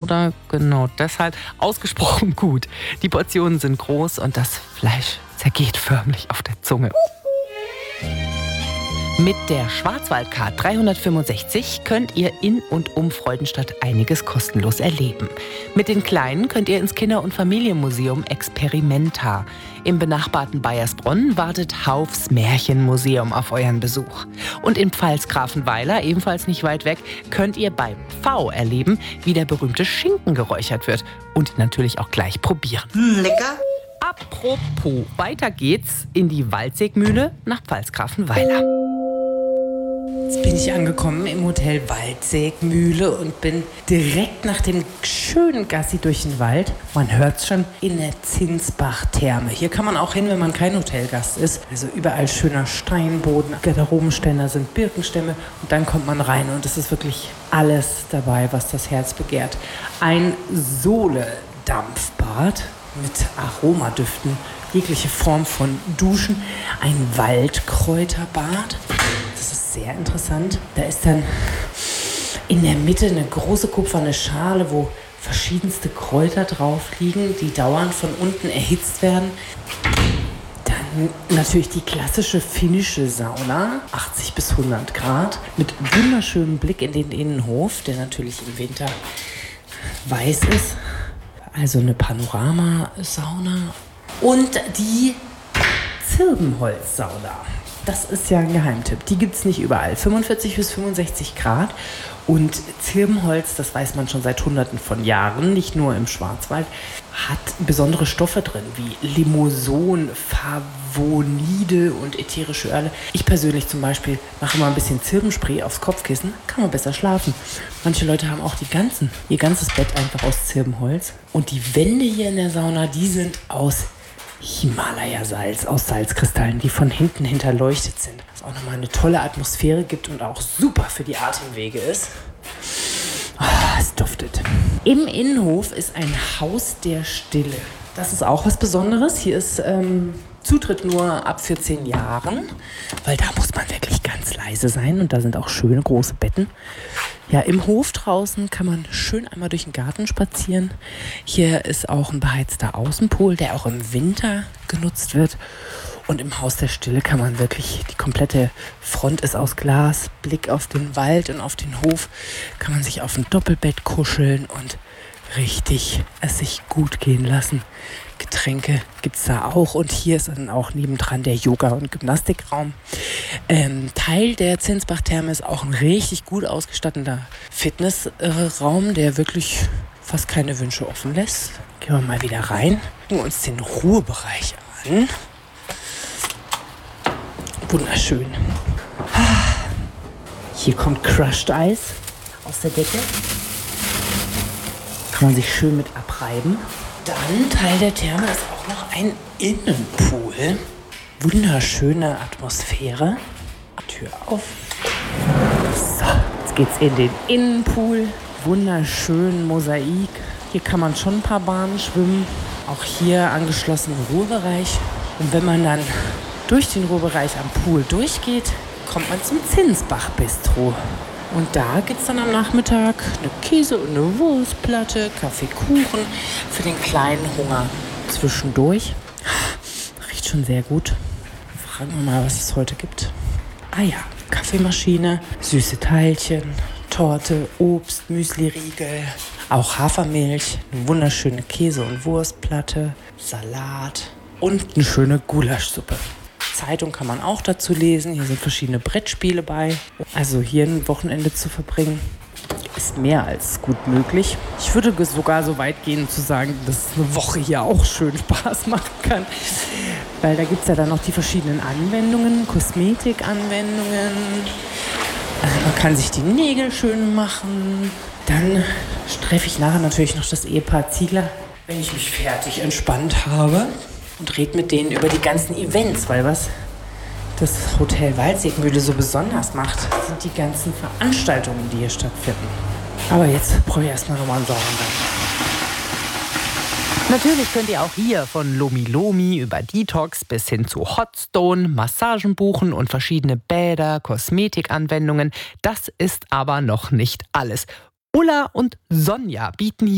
oder genau deshalb ausgesprochen gut. Die Portionen sind groß und das Fleisch zergeht förmlich auf der Zunge. Mit der Schwarzwaldcard 365 könnt ihr in und um Freudenstadt einiges kostenlos erleben. Mit den Kleinen könnt ihr ins Kinder- und Familienmuseum Experimenta. Im benachbarten Baiersbronn wartet Haufs Märchenmuseum auf euren Besuch. Und in Pfalz-Grafenweiler, ebenfalls nicht weit weg, könnt ihr beim Pfau erleben, wie der berühmte Schinken geräuchert wird. Und natürlich auch gleich probieren. Lecker. Apropos, weiter geht's in die Waldseegmühle nach Pfalz-Grafenweiler. Jetzt bin ich angekommen im Hotel Waldseegmühle und bin direkt nach dem schönen Gassi durch den Wald, man hört's schon, in der Zinsbach-Therme. Hier kann man auch hin, wenn man kein Hotelgast ist. Also überall schöner Steinboden, Garderobenständer sind Birkenstämme und dann kommt man rein und es ist wirklich alles dabei, was das Herz begehrt. Ein Sohle-Dampfbad mit Aromadüften, jegliche Form von Duschen, ein Waldkräuterbad. Das ist sehr interessant. Da ist dann in der Mitte eine große kupferne Schale, wo verschiedenste Kräuter drauf liegen, die dauernd von unten erhitzt werden. Dann natürlich die klassische finnische Sauna, 80 bis 100 Grad, mit wunderschönem Blick in den Innenhof, der natürlich im Winter weiß ist. Also eine Panoramasauna. Und die Zirbenholzsauna. Das ist ja ein Geheimtipp. Die gibt es nicht überall. 45 bis 65 Grad. Und Zirbenholz, das weiß man schon seit Hunderten von Jahren, nicht nur im Schwarzwald, hat besondere Stoffe drin, wie Limoson, Favonide und ätherische Öle. Ich persönlich zum Beispiel mache mal ein bisschen Zirbenspray aufs Kopfkissen, kann man besser schlafen. Manche Leute haben auch ihr ganzes Bett einfach aus Zirbenholz. Und die Wände hier in der Sauna, die sind aus Himalaya-Salz, aus Salzkristallen, die von hinten hinterleuchtet sind. Was auch nochmal eine tolle Atmosphäre gibt und auch super für die Atemwege ist. Es duftet. Im Innenhof ist ein Haus der Stille. Das ist auch was Besonderes. Hier ist Zutritt nur ab 14 Jahren, weil da muss man wirklich ganz leise sein und da sind auch schöne große Betten. Ja, im Hof draußen kann man schön einmal durch den Garten spazieren. Hier ist auch ein beheizter Außenpool, der auch im Winter genutzt wird. Und im Haus der Stille kann man wirklich, die komplette Front ist aus Glas, Blick auf den Wald und auf den Hof, kann man sich auf ein Doppelbett kuscheln und richtig es sich gut gehen lassen. Getränke gibt es da auch und hier ist dann auch nebendran der Yoga- und Gymnastikraum. Teil der Zinsbach-Therme ist auch ein richtig gut ausgestatteter Fitnessraum, der wirklich fast keine Wünsche offen lässt. Gehen wir mal wieder rein, gucken uns den Ruhebereich an. Wunderschön. Hier kommt Crushed Eis aus der Decke. Kann man sich schön mit abreiben. Dann Teil der Therme ist auch noch ein Innenpool. Wunderschöne Atmosphäre. Tür auf. So, jetzt geht's in den Innenpool. Wunderschön Mosaik. Hier kann man schon ein paar Bahnen schwimmen. Auch hier angeschlossen Ruhebereich. Und wenn man dann durch den Ruhebereich am Pool durchgeht, kommt man zum Zinsbach-Bistro. Und da gibt es dann am Nachmittag eine Käse- und eine Wurstplatte, Kaffee, Kuchen für den kleinen Hunger zwischendurch. Riecht schon sehr gut. Fragen wir mal, was es heute gibt. Ah ja, Kaffeemaschine, süße Teilchen, Torte, Obst, Müsliriegel, auch Hafermilch, eine wunderschöne Käse- und Wurstplatte, Salat und eine schöne Gulaschsuppe. Zeitung kann man auch dazu lesen. Hier sind verschiedene Brettspiele bei. Also hier ein Wochenende zu verbringen, ist mehr als gut möglich. Ich würde sogar so weit gehen zu sagen, dass eine Woche hier auch schön Spaß machen kann. Weil da gibt es ja dann noch die verschiedenen Anwendungen, Kosmetikanwendungen. Man kann sich die Nägel schön machen. Dann treffe ich nachher natürlich noch das Ehepaar Ziegler, wenn ich mich fertig entspannt habe. Und rede mit denen über die ganzen Events, weil was das Hotel Waldseegmühle so besonders macht, sind die ganzen Veranstaltungen, die hier stattfinden. Aber jetzt brauche ich erstmal nochmal einen Sauergang. Natürlich könnt ihr auch hier von Lomi Lomi über Detox bis hin zu Hotstone, Massagen buchen und verschiedene Bäder, Kosmetikanwendungen. Das ist aber noch nicht alles. Ulla und Sonja bieten hier